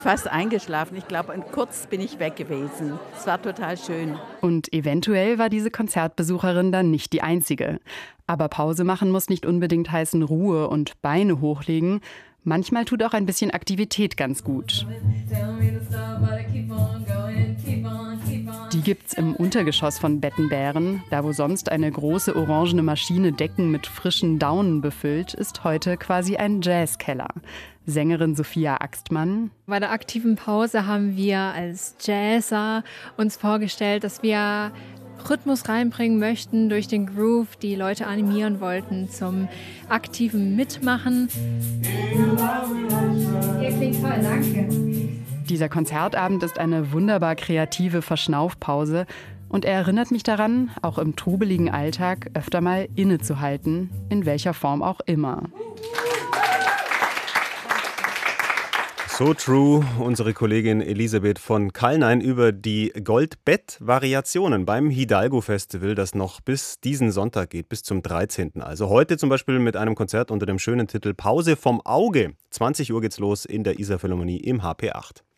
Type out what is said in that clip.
Fast eingeschlafen. Ich glaube, kurz bin ich weg gewesen. Es war total schön. Und eventuell war diese Konzertbesucherin dann nicht die einzige. Aber Pause machen muss nicht unbedingt heißen Ruhe und Beine hochlegen. Manchmal tut auch ein bisschen Aktivität ganz gut. Die gibt's im Untergeschoss von Bettenbären. Da, wo sonst eine große orangene Maschine Decken mit frischen Daunen befüllt, ist heute quasi ein Jazzkeller. Sängerin Sophia Axtmann. Bei der aktiven Pause haben wir als Jazzer uns vorgestellt, dass wir Rhythmus reinbringen möchten durch den Groove, die Leute animieren wollten zum aktiven Mitmachen. Ihr klingt toll, danke. Dieser Konzertabend ist eine wunderbar kreative Verschnaufpause und er erinnert mich daran, auch im trubeligen Alltag öfter mal innezuhalten, in welcher Form auch immer. So true, unsere Kollegin Elisabeth von Kallnein über die Goldbett-Variationen beim Hidalgo Festival, das noch bis diesen Sonntag geht, bis zum 13. Also heute zum Beispiel mit einem Konzert unter dem schönen Titel Pause vom Auge. 20 Uhr geht's los in der Isar Philharmonie im HP8.